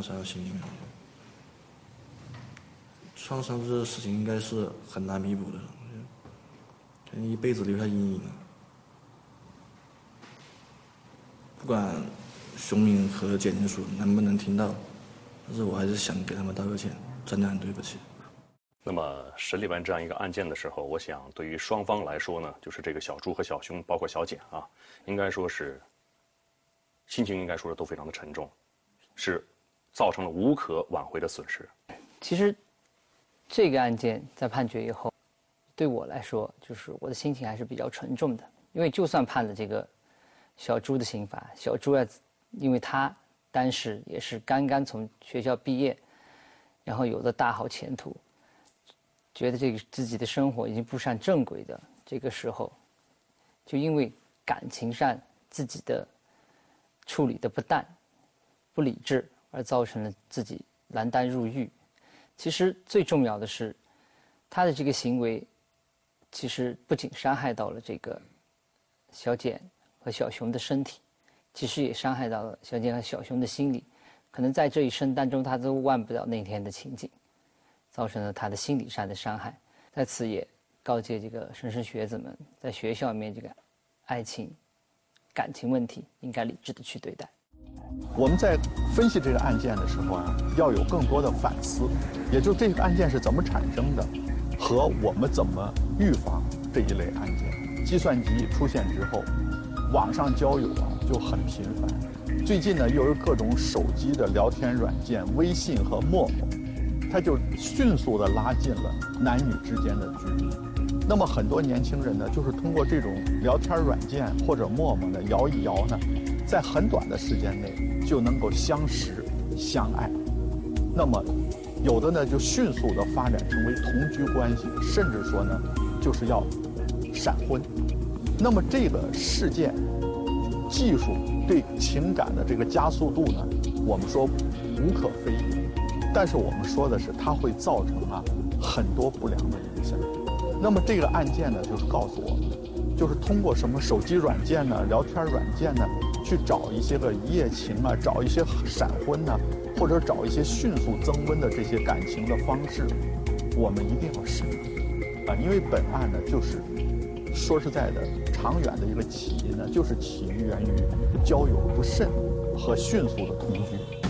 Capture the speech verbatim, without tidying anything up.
创伤心里面。创伤这个事情应该是很难弥补的，可能一辈子留下阴影了。不管熊明和简宁书能不能听到，但是我还是想给他们道个歉，真的很对不起。 那么审理完这样一个案件的时候，我想对于双方来说呢，就是这个小朱和小熊，包括小简啊，应该说是心情应该说是都非常的沉重，是造成了无可挽回的损失。 其实这个案件在判决以后，对我来说，就是我的心情还是比较沉重的，因为就算判了这个小朱的刑罚，小朱啊，因为他当时也是刚刚从学校毕业，然后有着大好前途。觉得这个自己的生活已经步上正轨的这个时候，就因为感情上自己的处理的不当、不理智，而造成了自己锒铛入狱。其实最重要的是，他的这个行为，其实不仅伤害到了这个小简和小熊的身体，其实也伤害到了小简和小熊的心理。可能在这一生当中，他都忘不了那天的情景。造成了他的心理上的伤害，在此也告诫这个莘莘学子们，在学校里面这个爱情、感情问题应该理智的去对待。 我们在分析这个案件的时候啊，要有更多的反思，也就是这个案件是怎么产生的，和我们怎么预防这一类案件。计算机出现之后，网上交友啊就很频繁。最近呢，又有各种手机的聊天软件，微信和陌陌。它就迅速地拉近了男女之间的距离。那么很多年轻人呢，就是通过这种聊天软件或者陌陌呢摇一摇呢，在很短的时间内就能够相识相爱。那么有的呢就迅速地发展成为同居关系，甚至说呢就是要闪婚。那么这个事件技术对情感的这个加速度呢，我们说无可非议。但是我们说的是，它会造成啊很多不良的影响。那么这个案件呢，就是告诉我们，就是通过什么手机软件呢、聊天软件呢，去找一些个一夜情啊，找一些闪婚呢，或者找一些迅速增温的这些感情的方式，我们一定要慎啊，因为本案呢，就是说实在的，长远的一个起因呢，就是起源于交友不慎和迅速的同居。